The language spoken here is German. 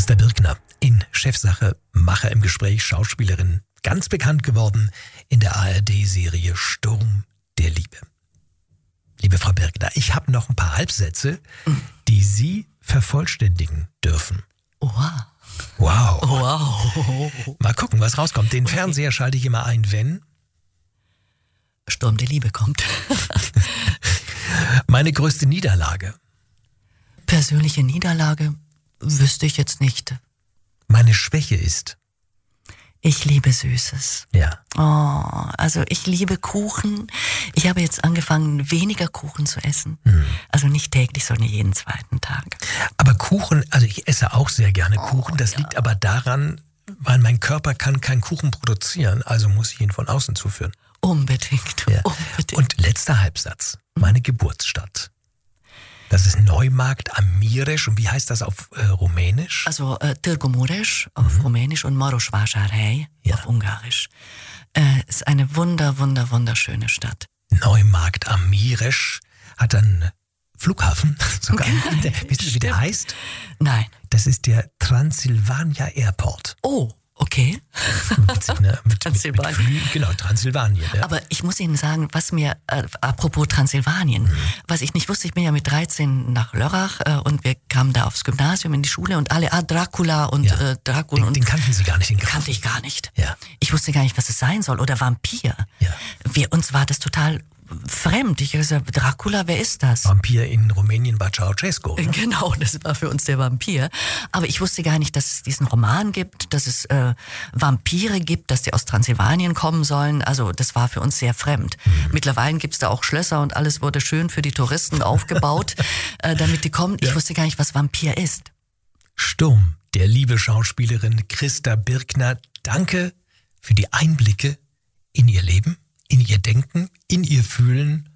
Christa Birkner in Chefsache, Macher im Gespräch, Schauspielerin, ganz bekannt geworden in der ARD-Serie Sturm der Liebe. Liebe Frau Birkner, ich habe noch ein paar Halbsätze, die Sie vervollständigen dürfen. Oha. Wow. Wow. Mal gucken, was rauskommt. Den Fernseher schalte ich immer ein, wenn Sturm der Liebe kommt. meine größte Niederlage. Persönliche Niederlage wüsste ich jetzt nicht. Meine Schwäche ist. Ich liebe Süßes. Ja. Oh, also ich liebe Kuchen. Ich habe jetzt angefangen, weniger Kuchen zu essen. Also nicht täglich, sondern jeden zweiten Tag. Aber Kuchen, also ich esse auch sehr gerne Kuchen. Das liegt aber daran, weil mein Körper kann keinen Kuchen produzieren. Also muss ich ihn von außen zuführen. Unbedingt, Ja. unbedingt. Und letzter Halbsatz. Meine Geburtsstadt. Das ist Neumarkt am Mireș. Und wie heißt das auf Rumänisch? Also Târgu Mureș auf Rumänisch und Marosvásárhely auf Ungarisch. Ist eine wunderschöne Stadt. Neumarkt am Mireș hat einen Flughafen. Sogar. Wisst ihr, wie der heißt? Nein. Das ist der Transylvania Airport. Oh, okay. Witzig, ne? Transsilvanien. Genau, Transsilvanien. Ja. Aber ich muss Ihnen sagen, was mir, apropos Transsilvanien, was ich nicht wusste, ich bin ja mit 13 nach Lörrach und wir kamen da aufs Gymnasium in die Schule und alle, Dracula und Dracula. Den kannten Sie gar nicht. Den kannte ich gar nicht. Ja. Ich wusste gar nicht, was es sein soll. Oder Vampir. Ja. Uns war das total fremd. Ich habe gesagt, Dracula, wer ist das? Vampir in Rumänien war Ceausescu. Ne? Genau, das war für uns der Vampir. Aber ich wusste gar nicht, dass es diesen Roman gibt, dass es Vampire gibt, dass die aus Transsilvanien kommen sollen. Also das war für uns sehr fremd. Mittlerweile gibt es da auch Schlösser und alles wurde schön für die Touristen aufgebaut, damit die kommen. Ich wusste gar nicht, was Vampir ist. Sturm, der liebe Schauspielerin Christa Birkner. Danke für die Einblicke in ihr Leben, in ihr Denken, in ihr Fühlen